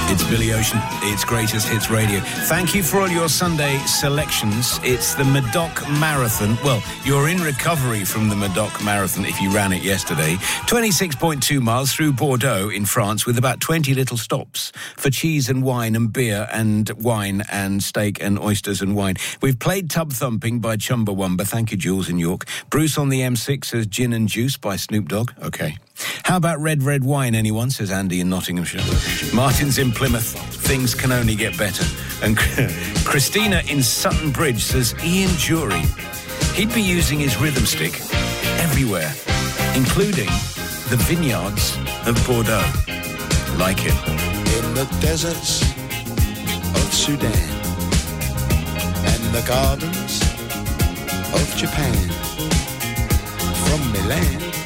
It's Billy Ocean. It's Greatest Hits Radio. Thank you for all your Sunday selections. It's the Medoc Marathon. Well, you're in recovery from the Medoc Marathon if you ran it yesterday. 26.2 miles through Bordeaux in France with about 20 little stops for cheese and wine and beer and wine and steak and oysters and wine. We've played Tub Thumping by Chumbawamba. Thank you, Jules in York. Bruce on the M6 says Gin and Juice by Snoop Dogg. Okay. How about Red Red Wine, anyone? Says Andy in Nottinghamshire. Martin's in Plymouth. Things can only get better. And Christina in Sutton Bridge says Ian Jury. He'd be using his rhythm stick everywhere, including the vineyards of Bordeaux. Like it. In the deserts of Sudan and the gardens of Japan, from Milan